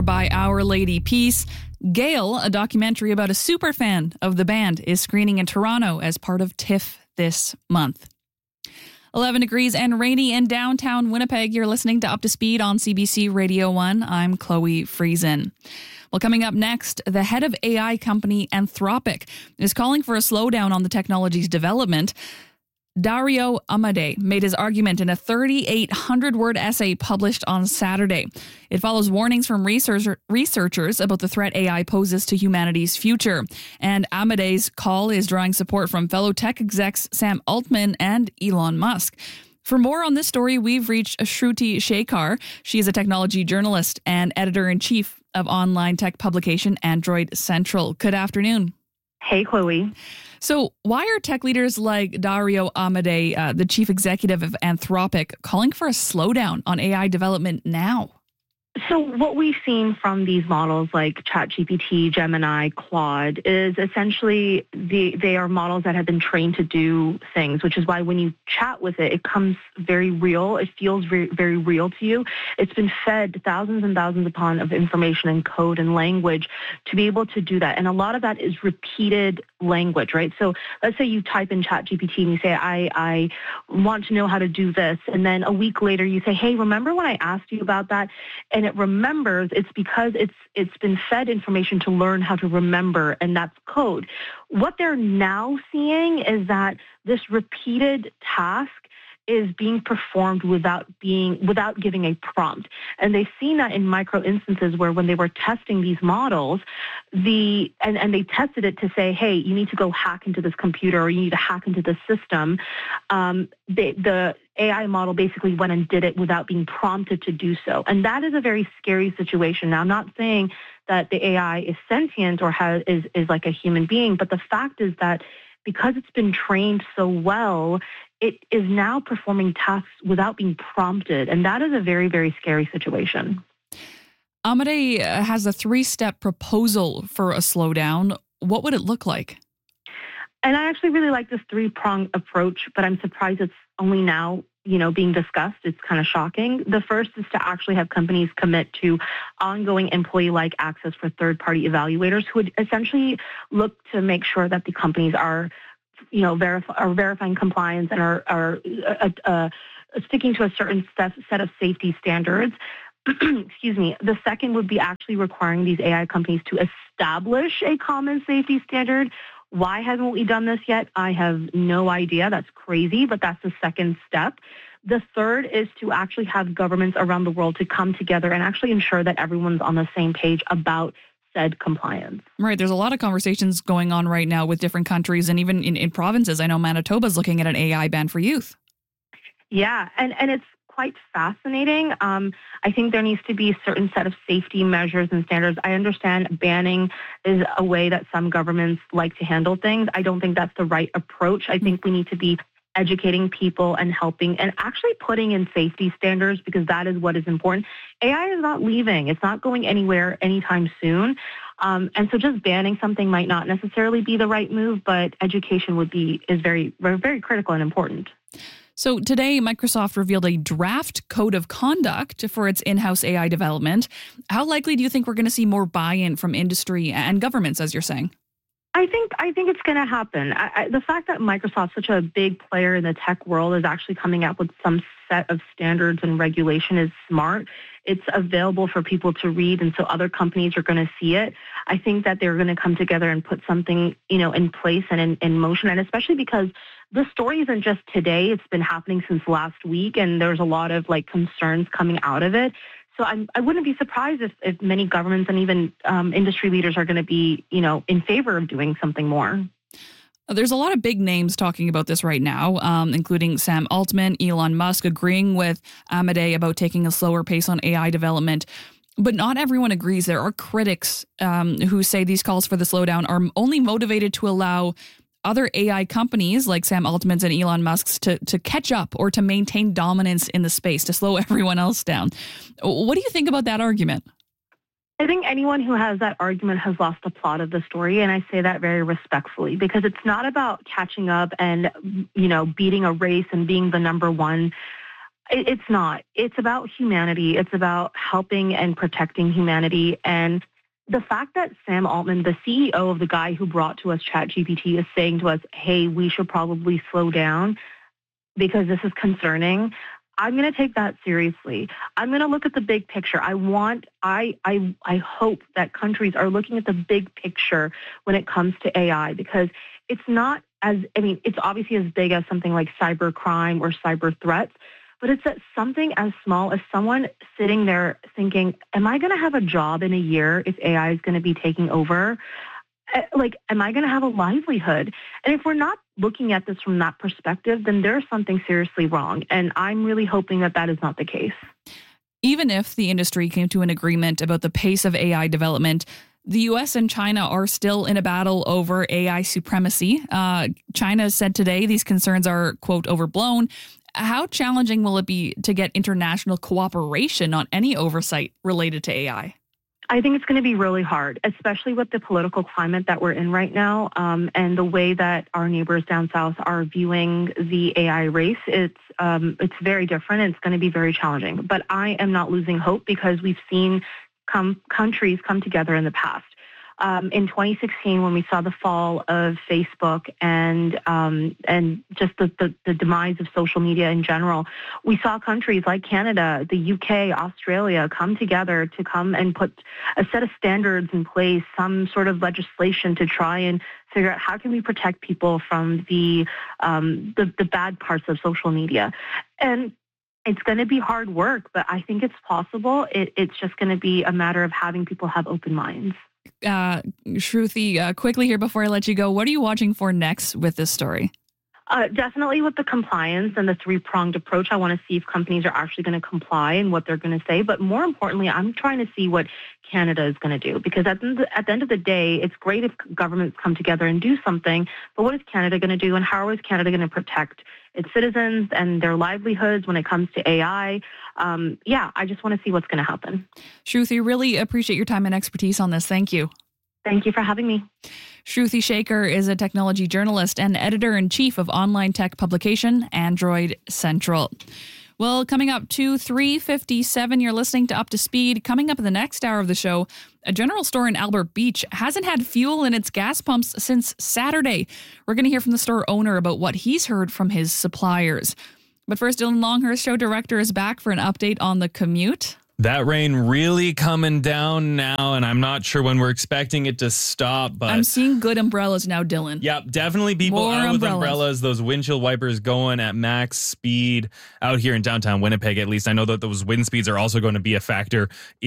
by Our Lady Peace. Gale, a documentary about a superfan of the band, is screening in Toronto as part of TIFF this month. 11 degrees and rainy in downtown Winnipeg. You're listening to Up to Speed on CBC Radio 1. I'm Chloe Friesen. Well, coming up next, the head of AI company Anthropic is calling for a slowdown on the technology's development. Dario Amodei made his argument in a 3,800-word essay published on Saturday. It follows warnings from researchers about the threat AI poses to humanity's future. And Amodei's call is drawing support from fellow tech execs Sam Altman and Elon Musk. For more on this story, we've reached Shruti Shekhar. She is a technology journalist and editor-in-chief of online tech publication Android Central. Good afternoon. Hey, Chloe. So why are tech leaders like Dario Amodei, the chief executive of Anthropic, calling for a slowdown on AI development now? So what we've seen from these models like ChatGPT, Gemini, Claude is essentially they are models that have been trained to do things, which is why when you chat with it, it comes very real. It feels very, very real to you. It's been fed thousands and thousands upon of information and code and language to be able to do that. And a lot of that is repeated language, right? So let's say you type in ChatGPT and you say, I want to know how to do this. And then a week later you say, hey, remember when I asked you about that? And it remembers. It's because it's been fed information to learn how to remember, and that's code. What they're now seeing is that this repeated task is being performed without giving a prompt. And they've seen that in micro instances where when they were testing these models, and they tested it to say, hey, you need to go hack into this computer or you need to hack into this system. The AI model basically went and did it without being prompted to do so. And that is a very scary situation. Now, I'm not saying that the AI is sentient or is like a human being, but the fact is that because it's been trained so well, it is now performing tasks without being prompted. And that is a very, very scary situation. Amodei has a 3-step proposal for a slowdown. What would it look like? And I actually really like this 3-pronged approach, but I'm surprised it's only now, being discussed. It's kind of shocking. The first is to actually have companies commit to ongoing employee-like access for third-party evaluators who would essentially look to make sure that the companies are verifying compliance and are sticking to a certain set of safety standards. Excuse me. The second would be actually requiring these AI companies to establish a common safety standard. Why haven't we done this yet? I have no idea. That's crazy, but that's the second step. The third is to actually have governments around the world to come together and actually ensure that everyone's on the same page about said compliance. Right. There's a lot of conversations going on right now with different countries and even in provinces. I know Manitoba's looking at an AI ban for youth. Yeah, and it's quite fascinating. I think there needs to be a certain set of safety measures and standards. I understand banning is a way that some governments like to handle things. I don't think that's the right approach. I think we need to be educating people and helping and actually putting in safety standards because that is what is important. AI is not leaving. It's not going anywhere anytime soon. And so just banning something might not necessarily be the right move, but education is very, very, very critical and important. So today, Microsoft revealed a draft code of conduct for its in-house AI development. How likely do you think we're going to see more buy-in from industry and governments, as you're saying? I think it's going to happen. The fact that Microsoft's such a big player in the tech world is actually coming up with some set of standards and regulation is smart. It's available for people to read, and so other companies are going to see it. I think that they're going to come together and put something, in place and in motion, and especially because the story isn't just today. It's been happening since last week, and there's a lot of concerns coming out of it. So I wouldn't be surprised if many governments and even industry leaders are going to be, in favor of doing something more. There's a lot of big names talking about this right now, including Sam Altman, Elon Musk agreeing with Amodei about taking a slower pace on AI development. But not everyone agrees. There are critics who say these calls for the slowdown are only motivated to allow other AI companies like Sam Altman's and Elon Musk's to catch up or to maintain dominance in the space, to slow everyone else down. What do you think about that argument? I think anyone who has that argument has lost the plot of the story, and I say that very respectfully because it's not about catching up and, beating a race and being the number one. It's not. It's about humanity. It's about helping and protecting humanity. And the fact that Sam Altman, the CEO of the guy who brought to us ChatGPT, is saying to us, hey, we should probably slow down because this is concerning, I'm going to take that seriously. I'm going to look at the big picture. I hope that countries are looking at the big picture when it comes to AI, because it's not it's obviously as big as something like cyber crime or cyber threats, but it's that something as small as someone sitting there thinking, am I going to have a job in a year if AI is going to be taking over? Am I going to have a livelihood? And if we're not looking at this from that perspective, then there's something seriously wrong. And I'm really hoping that that is not the case. Even if the industry came to an agreement about the pace of AI development, the U.S. and China are still in a battle over AI supremacy. China said today these concerns are, quote, overblown. How challenging will it be to get international cooperation on any oversight related to AI? I think it's going to be really hard, especially with the political climate that we're in right now, and the way that our neighbors down south are viewing the AI race. It's very different, and it's going to be very challenging. But I am not losing hope, because we've seen countries come together in the past. In 2016, when we saw the fall of Facebook and just the demise of social media in general, we saw countries like Canada, the UK, Australia come together to come and put a set of standards in place, some sort of legislation to try and figure out how can we protect people from the bad parts of social media. And it's going to be hard work, but I think it's possible. It's just going to be a matter of having people have open minds. Shruti, quickly here before I let you go, what are you watching for next with this story? Definitely with the compliance and the three-pronged approach. I want to see if companies are actually going to comply and what they're going to say. But more importantly, I'm trying to see what Canada is going to do. Because at the end of the day, it's great if governments come together and do something. But what is Canada going to do, and how is Canada going to protect its citizens and their livelihoods when it comes to AI? I just want to see what's going to happen. Shruti, really appreciate your time and expertise on this. Thank you. Thank you for having me. Shruti Shaker is a technology journalist and editor-in-chief of online tech publication Android Central. Well, coming up to 3:57, you're listening to Up to Speed. Coming up in the next hour of the show, a general store in Albert Beach hasn't had fuel in its gas pumps since Saturday. We're going to hear from the store owner about what he's heard from his suppliers. But first, Dylan Longhurst, show director, is back for an update on the commute. That rain really coming down now, and I'm not sure when we're expecting it to stop. But I'm seeing good umbrellas now, Dylan. Yep, definitely people More out with umbrellas. umbrellas. Those windshield wipers going at max speed out here in downtown Winnipeg, at least. I know that those wind speeds are also going to be a factor